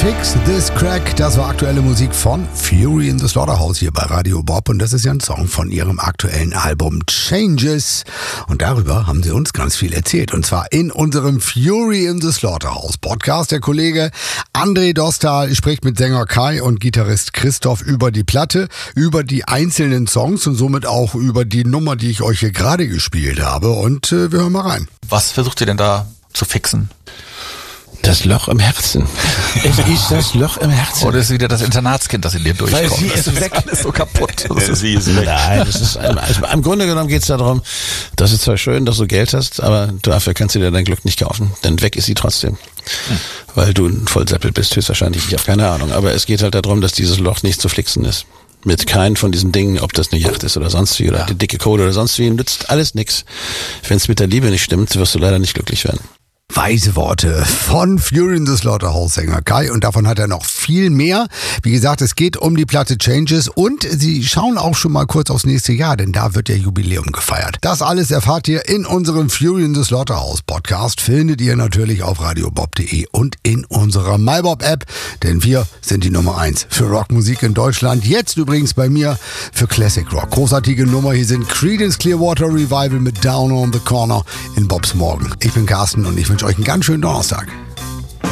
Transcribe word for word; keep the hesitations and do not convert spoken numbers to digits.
Fix This Crack, das war aktuelle Musik von Fury in the Slaughterhouse hier bei Radio Bob und das ist ja ein Song von ihrem aktuellen Album Changes und darüber haben sie uns ganz viel erzählt und zwar in unserem Fury in the Slaughterhouse Podcast. Der Kollege André Dostal spricht mit Sänger Kai und Gitarrist Christoph über die Platte, über die einzelnen Songs und somit auch über die Nummer, die ich euch hier gerade gespielt habe und äh, wir hören mal rein. Was versucht ihr denn da zu fixen? Das Loch im Herzen. Es ist das Loch im Herzen. Oder ist wieder das Internatskind, das in dir durchkommt? Weil sie ist weg. Alles so kaputt. Sie ist weg. Nein, das ist ein, also im Grunde genommen geht es darum, das ist zwar schön, dass du Geld hast, aber dafür kannst du dir dein Glück nicht kaufen. Denn weg ist sie trotzdem. Hm. Weil du ein Vollseppel bist, höchstwahrscheinlich. Ich habe keine Ahnung. Aber es geht halt darum, dass dieses Loch nicht zu flixen ist. Mit keinem von diesen Dingen, ob das eine Yacht ist oder sonst wie, oder ja. die dicke Kohle oder sonst wie, nützt alles nix. Wenn es mit der Liebe nicht stimmt, wirst du leider nicht glücklich werden. Weise Worte von Fury in the Slaughterhouse Sänger Kai und davon hat er noch viel mehr. Wie gesagt, es geht um die Platte Changes und sie schauen auch schon mal kurz aufs nächste Jahr, denn da wird ja Jubiläum gefeiert. Das alles erfahrt ihr in unserem Fury in the Slaughterhouse Podcast. Findet ihr natürlich auf radiobob punkt de und in unserer MyBob App, denn wir sind die Nummer eins für Rockmusik in Deutschland. Jetzt übrigens bei mir für Classic Rock. Großartige Nummer. Hier sind Creedence Clearwater Revival mit Down on the Corner in Bobs Morgen. Ich bin Carsten und ich wünsche euch einen ganz schönen Donnerstag.